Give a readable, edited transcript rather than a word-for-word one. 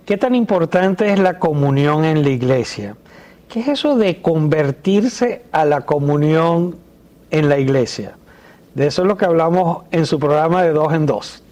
¿Qué tan importante es la comunión en la iglesia? ¿Qué es eso de convertirse a la comunión en la iglesia? De eso es lo que hablamos en su programa de Dos en Dos.